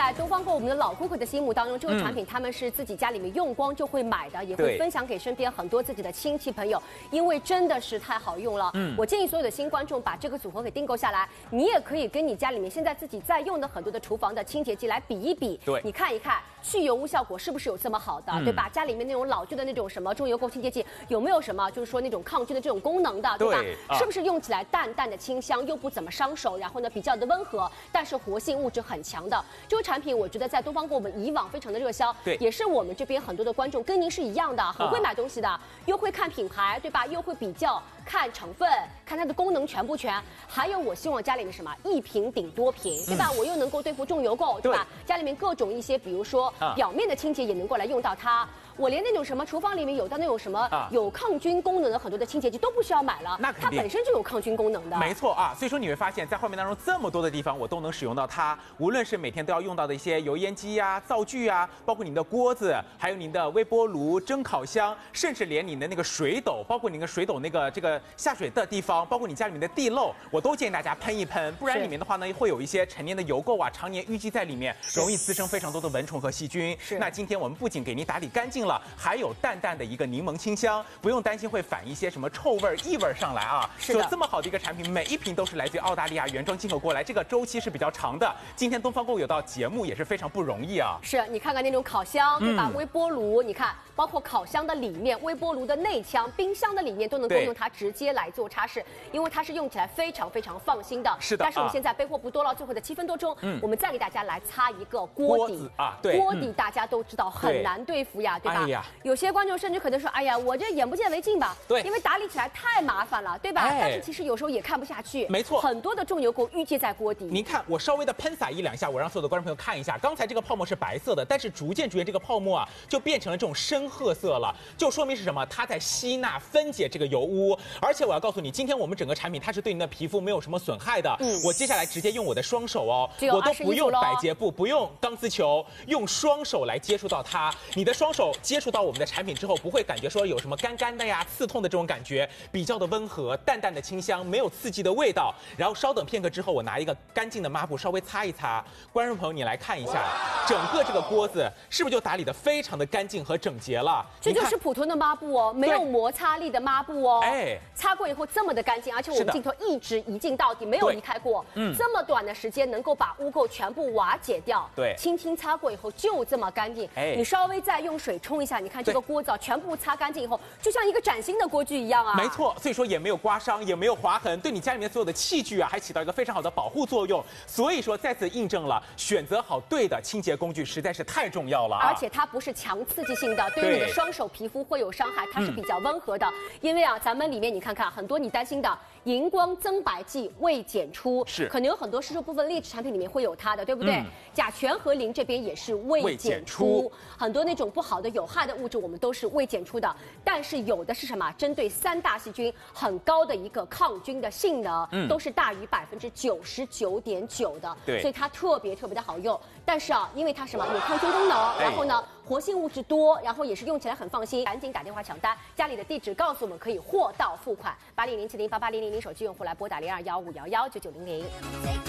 在东方购我们的老顾客的心目当中，这个产品他们是自己家里面用光就会买的，也会分享给身边很多自己的亲戚朋友，因为真的是太好用了。我建议所有的新观众把这个组合给订购下来，你也可以跟你家里面现在自己在用的很多的厨房的清洁剂来比一比， 对， 你看一看去油污效果是不是有这么好的，对吧？家里面那种老旧的那种什么重油垢清洁剂有没有什么就是说那种抗菌的这种功能的，对吧？是不是用起来淡淡的清香，又不怎么伤手，然后呢比较的温和，但是活性物质很强的这个产品，我觉得在东方购我们以往非常的热销，对，也是我们这边很多的观众跟您是一样的，很会买东西的，又会看品牌，对吧？又会比较。看成分，看它的功能全不全，还有我希望家里面什么一瓶顶多瓶，对吧？我又能够对付重油垢，对吧？家里面各种一些，比如说表面的清洁也能够来用到它。我连那种什么厨房里面有的那种什么有抗菌功能的很多的清洁剂都不需要买了，那它本身就有抗菌功能的。 没错啊，所以说你会发现在画面当中这么多的地方我都能使用到它，无论是每天都要用到的一些油烟机啊、灶具啊，包括您的锅子，还有您的微波炉、蒸烤箱，甚至连你的那个水斗，包括您的水斗这个下水的地方，包括你家里面的地漏，我都建议大家喷一喷，不然里面的话呢会有一些陈年的油垢啊，常年淤积在里面，容易滋生非常多的蚊虫和细菌。那今天我们不仅给您打理干净了，还有淡淡的一个柠檬清香，不用担心会反一些什么臭味、异味上来啊。是的，这么好的一个产品，每一瓶都是来自于澳大利亚原装进口过来，这个周期是比较长的。今天东方购有到节目也是非常不容易啊。 是你看看那种烤箱，对吧？微波炉，你看，包括烤箱的里面、微波炉的内腔、冰箱的里面都能够用它直接来做擦拭，因为它是用起来非常非常放心的。是的。但是我们现在备货不多了，最后的7分多钟，我们再给大家来擦一个锅底啊。对，锅底大家都知道很难对付呀，对吧？有些观众甚至可能说，哎呀，我这眼不见为净吧？对，因为打理起来太麻烦了，对吧？但是其实有时候也看不下去。没错，很多的重油垢淤积在锅底。 您看，我稍微的喷洒1、2下，我让所有的观众朋友看一下，刚才这个泡沫是白色的，但是逐渐这个泡沫啊就变成了这种深褐色了，就说明是什么？它在吸纳分解这个油污。而且我要告诉你，今天我们整个产品它是对您的皮肤没有什么损害的。我接下来直接用我的双手哦，我都不用百洁布，不用钢丝球，用双手来接触到它。你的双手接触到我们的产品之后，不会感觉说有什么干干的呀、刺痛的这种感觉，比较的温和，淡淡的清香，没有刺激的味道。然后稍等片刻之后，我拿一个干净的抹布稍微擦一擦。观众朋友，你来看一下，整个这个锅子是不是就打理的非常的干净和整洁了？ 这就是普通的抹布哦，没有摩擦力的抹布哦。哎，擦过以后这么的干净，而且我们镜头一直一镜到底，没有离开过。这么短的时间能够把污垢全部瓦解掉。对，轻轻擦过以后就这么干净。你稍微再用水冲一下，你看这个锅子全部擦干净以后，就像一个崭新的锅具一样啊。 没错，所以说也没有刮伤，也没有划痕，对你家里面所有的器具啊，还起到一个非常好的保护作用。所以说再次印证了选择好对的清洁工具实在是太重要了。 而且它不是强刺激性的，对于你的双手皮肤会有伤害，它是比较温和的。因为啊，咱们里面你看看很多你担心的荧光增白剂未检出，是可能有很多市售部分劣质产品里面会有它的，对不对？甲醛和磷这边也是未检出，很多那种不好的有害的物质我们都是未检出的。但是有的是什么？针对3大细菌很高的一个抗菌的性能，都是大于99.9%的，对，所以它特别的好用。但是啊，因为它什么有抗菌功能，然后呢活性物质多，然后也是用起来很放心，赶紧打电话抢单，家里的地址告诉我们，可以货到付款。8007088000手机用户来拨打0215119900。